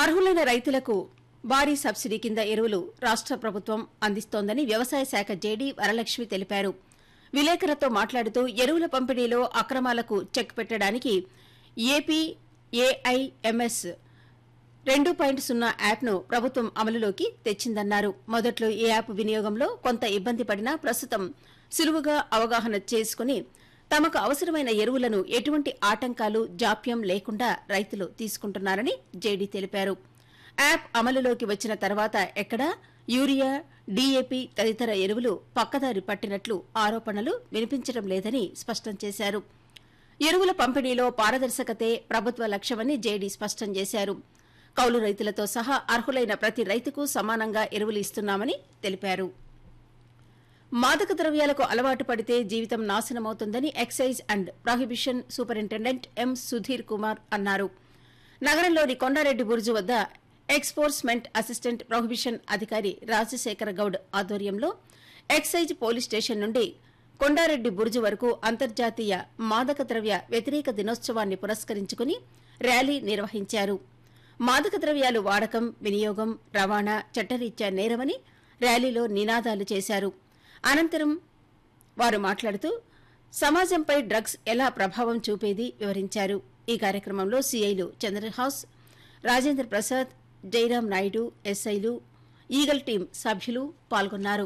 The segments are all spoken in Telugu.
అర్హులైన రైతులకు భారీ సబ్సిడీ కింద ఎరువులు రాష్ట ప్రభుత్వం అందిస్తోందని వ్యవసాయ శాఖ జేడీ వరలక్ష్మి తెలిపారు. విలేకరులతో మాట్లాడుతూ ఎరువుల పంపిణీలో అక్రమాలకు చెక్ పెట్టడానికి ఏపీ ఏఐఎంఎస్ 2.0 యాప్ను ప్రభుత్వం అమలులోకి తెచ్చిందన్నారు. మొదట్లో ఈ యాప్ వినియోగంలో కొంత ఇబ్బంది పడినా ప్రస్తుతం సులువుగా అవగాహన చేసుకుని తమకు అవసరమైన ఎరువులను ఎటువంటి ఆటంకాలు జాప్యం లేకుండా రైతులు తీసుకుంటున్నారని జేడీ తెలిపారు. యాప్ అమలులోకి వచ్చిన తర్వాత ఎక్కడా యూరియా, డీఏపీ తదితర ఎరువులు పక్కదారి పట్టినట్లు ఆరోపణలు వినిపించడం లేదని స్పష్టం చేశారు. ఎరువుల పంపిణీలో పారదర్శకతే ప్రభుత్వ లక్ష్యమని జేడీ స్పష్టం చేశారు. కౌలు రైతులతో సహా అర్హులైన ప్రతి రైతుకు సమానంగా ఎరువులు ఇస్తున్నామని తెలిపారు. మాదక ద్రవ్యాలకు అలవాటు పడితే జీవితం నాశనమవుతుందని ఎక్సైజ్ అండ్ ప్రాహిబిషన్ సూపరింటెండెంట్ ఎం సుధీర్ కుమార్ అన్నారు. నగరంలోని కొండారెడ్డి బురుజు వద్ద ఎక్స్పోర్స్మెంట్ అసిస్టెంట్ ప్రొహిబిషన్ అధికారి రాజశేఖర గౌడ్ ఆధ్వర్యంలో ఎక్సైజ్ పోలీస్ స్టేషన్ నుండి కొండారెడ్డి బురుజు వరకు అంతర్జాతీయ మాదక ద్రవ్య వ్యతిరేక దినోత్సవాన్ని పురస్కరించుకుని ర్యాలీ నిర్వహించారు. మాదక ద్రవ్యాలు వాడకం, వినియోగం, రవాణా చట్టరీత్యా నేరమని ర్యాలీలో నినాదాలు చేశారు. అనంతరం వారు మాట్లాడుతూ సమాజంపై డ్రగ్స్ ఎలా ప్రభావం చూపేది వివరించారు. ఈ కార్యక్రమంలో సీఐలు చంద్రహాస్, రాజేంద్ర ప్రసాద్, జయరాం నాయుడు, ఎస్ఐలు, ఈగల్ టీం సభ్యులు పాల్గొన్నారు.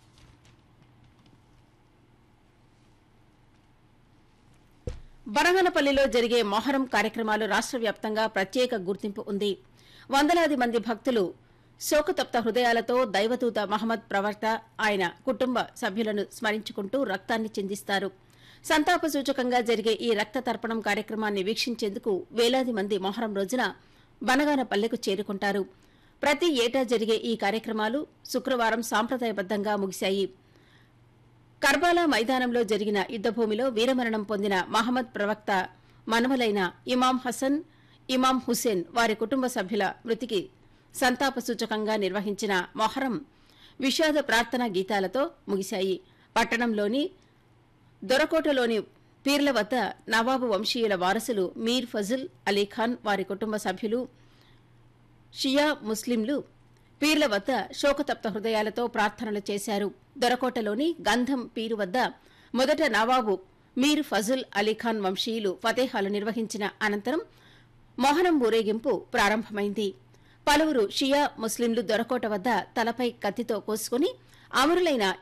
బనగానపల్లిలో జరిగే మొహరం కార్యక్రమాలు రాష్ట వ్యాప్తంగా ప్రత్యేక గుర్తింపు ఉంది. వందలాది మంది భక్తులు శోకతప్త హృదయాలతో దైవదూత మహమ్మద్ ప్రవక్త, ఆయన కుటుంబ సభ్యులను స్మరించుకుంటూ రక్తాన్ని చిందిస్తారు. సంతాప సూచకంగా జరిగే ఈ రక్త తర్పణం కార్యక్రమాన్ని వీక్షించేందుకు వేలాది మంది మొహరం రోజున బనగానపల్లెకు చేరుకుంటారు. ప్రతి ఏటా జరిగే ఈ కార్యక్రమాలు శుక్రవారం సాంప్రదాయబద్దంగా ముగిశాయి. కర్బాలా మైదానంలో జరిగిన యుద్దభూమిలో వీరమరణం పొందిన మహమ్మద్ ప్రవక్త మనవలైన ఇమాం హసన్, ఇమాం హుసేన్ వారి కుటుంబ సభ్యుల మృతికి సంతాప సూచకంగా నిర్వహించిన మొహరం విషాద ప్రార్థనా గీతాలతో ముగిశాయి. పట్టణంలోని దొరకోటలోని పీర్ల వద్ద నవాబు వంశీయుల వారసులు మీర్ ఫజుల్ అలీఖాన్ వారి కుటుంబ సభ్యులు, షియా ముస్లింలు పీర్ల వద్ద శోకతప్త హృదయాలతో ప్రార్థనలు చేశారు. దొరకోటలోని గంధం పీరు వద్ద మొదట నవాబు మీర్ ఫజుల్ అలీఖాన్ వంశీయులు ఫతేహాలు నిర్వహించిన అనంతరం మొహరం ఊరేగింపు ప్రారంభమైంది. పలువురు షియా ముస్లింలు దొరకోట వద్ద తలపై కత్తితో కోసుకుని అమరులైన